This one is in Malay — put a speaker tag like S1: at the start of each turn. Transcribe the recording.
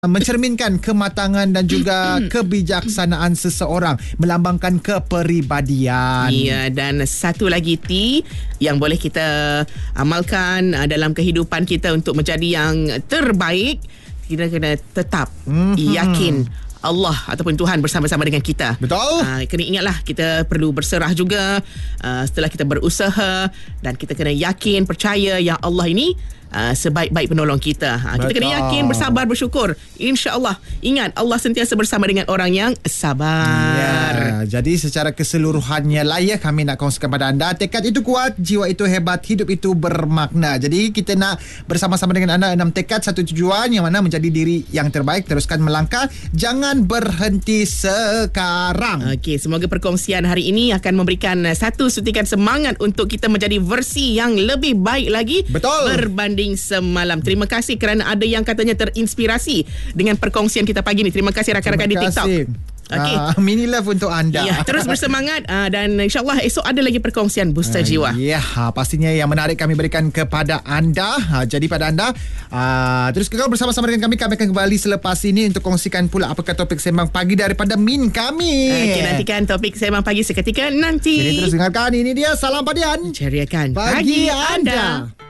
S1: mencerminkan kematangan dan juga kebijaksanaan seseorang, melambangkan kepribadian.
S2: Ya, dan satu lagi T yang boleh kita amalkan dalam kehidupan kita untuk menjadi yang terbaik, kita kena tetap yakin Allah ataupun Tuhan bersama-sama dengan kita.
S1: Betul.
S2: Kena ingatlah, kita perlu berserah juga setelah kita berusaha, dan kita kena yakin, percaya yang Allah ini sebaik-baik penolong kita. Kita kena yakin, bersabar, bersyukur. InsyaAllah. Ingat, Allah sentiasa bersama dengan orang yang sabar.
S1: Ya, jadi secara keseluruhannya lah ya, kami nak kongsikan pada anda, tekad itu kuat, jiwa itu hebat, hidup itu bermakna. Jadi kita nak bersama-sama dengan anda 6 tekad, 1 tujuan, yang mana menjadi diri yang terbaik. Teruskan melangkah, jangan berhenti sekarang.
S2: Okey, semoga perkongsian hari ini akan memberikan satu suntikan semangat untuk kita menjadi versi yang lebih baik lagi.
S1: Betul.
S2: Berbanding semalam. Terima kasih kerana ada yang katanya terinspirasi dengan perkongsian kita pagi ni. Terima kasih rakan-rakan di TikTok.
S1: Okay. Mini love untuk anda.
S2: Ya, terus bersemangat dan insyaAllah esok ada lagi perkongsian Booster Jiwa.
S1: Ya, pastinya yang menarik kami berikan kepada anda. Jadi pada anda, terus kekal bersama-sama dengan kami. Kami akan kembali selepas ini untuk kongsikan pula apakah topik sembang pagi daripada Min kami.
S2: Okay, nantikan topik sembang pagi seketika nanti.
S1: Jadi terus dengarkan, ini dia Salam Padian,
S2: ceriakan
S1: pagi anda.